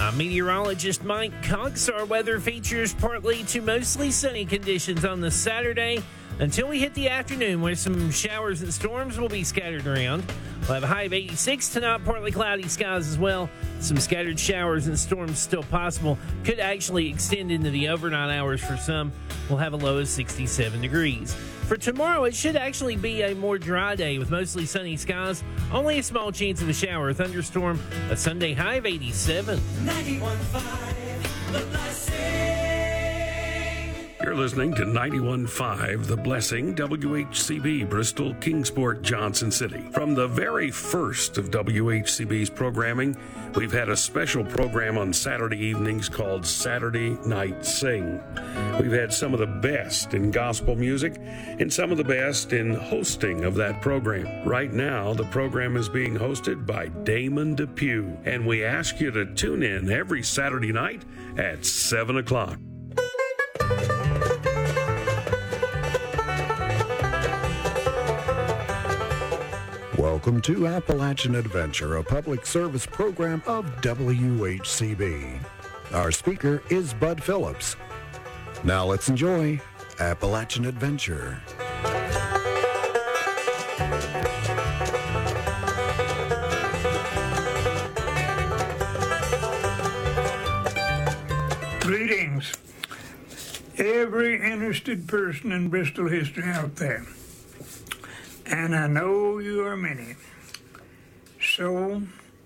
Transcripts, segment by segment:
I'm meteorologist Mike Cox. Our weather features partly to mostly sunny conditions on the Saturday until we hit the afternoon, where some showers and storms will be scattered around. We'll have a high of 86 tonight, partly cloudy skies as well. Some scattered showers and storms still possible. Could actually extend into the overnight hours for some. We'll have a low of 67 degrees. For tomorrow, it should actually be a more dry day with mostly sunny skies. Only a small chance of a shower or thunderstorm. A Sunday high of 87. 91.5 The Blessing. You're listening to 91.5 The Blessing, WHCB, Bristol, Kingsport, Johnson City. From the very first of WHCB's programming, we've had a special program on Saturday evenings called Saturday Night Sing. We've had some of the best in gospel music and some of the best in hosting of that program. Right now, the program is being hosted by Damon Depew, and we ask you to tune in every Saturday night at 7 o'clock. Welcome to Appalachian Adventure, a public service program of WHCB. Our speaker is Bud Phillips. Now let's enjoy Appalachian Adventure. Greetings, every interested person in Bristol history out there. And I know you are many. So,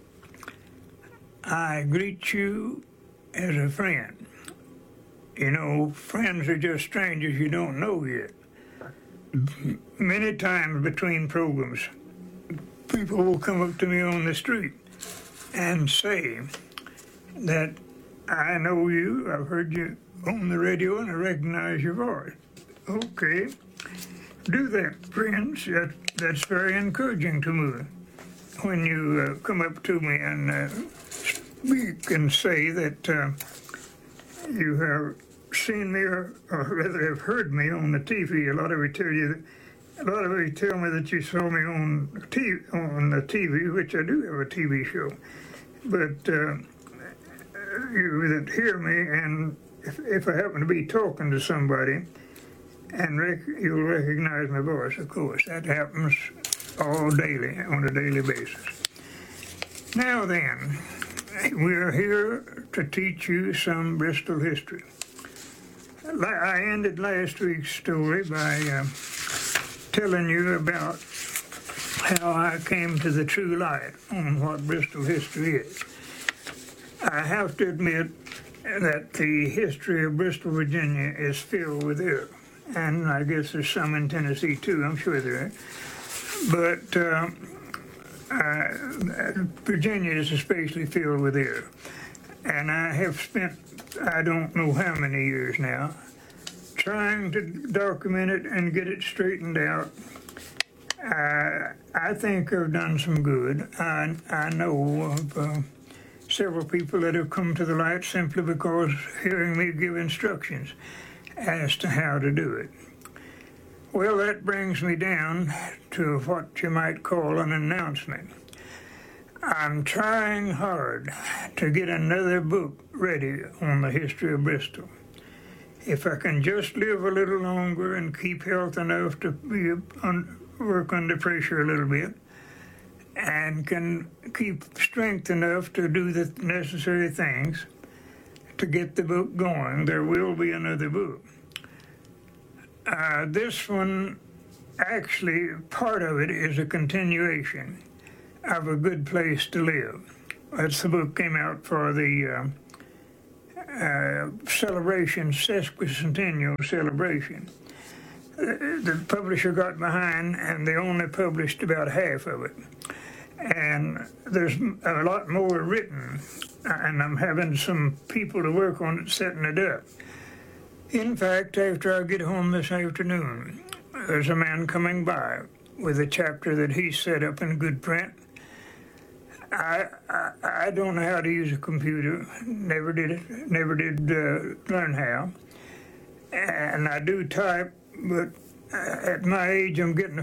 I greet you as a friend. You know, friends are just strangers you don't know yet. Many times between programs, people will come up to me on the street and say that I know you, I've heard you on the radio, and I recognize your voice. Okay. Do that, friends. That's very encouraging to me when you come up to me and speak and say that you have seen me, or rather have heard me on the TV. A lot of you tell me that you saw me on the TV, which I do have a TV show. But you that hear me, and if I happen to be talking to somebody, and you'll recognize my voice, of course. That happens all daily, on a daily basis. Now then, we're here to teach you some Bristol history. I ended last week's story by telling you about how I came to the true light on what Bristol history is. I have to admit that the history of Bristol, Virginia is filled with error. And I guess there's some in Tennessee too, I'm sure there are. But Virginia is especially filled with error. And I have spent, I don't know how many years now, trying to document it and get it straightened out. I think I've done some good. I know of several people that have come to the light simply because hearing me give instructions as to how to do it. Well, that brings me down to what you might call an announcement. I'm trying hard to get another book ready on the history of Bristol. If I can just live a little longer and keep health enough to work under pressure a little bit, and can keep strength enough to do the necessary things to get the book going, there will be another book. This one, actually, part of it is a continuation of A Good Place to Live. That's the book came out for the celebration, sesquicentennial celebration. The publisher got behind, and they only published about half of it. And there's a lot more written, and I'm having some people to work on it, setting it up. In fact, after I get home this afternoon, there's a man coming by with a chapter that he set up in good print. I don't know how to use a computer, never did learn how. And I do type, but at my age, I'm getting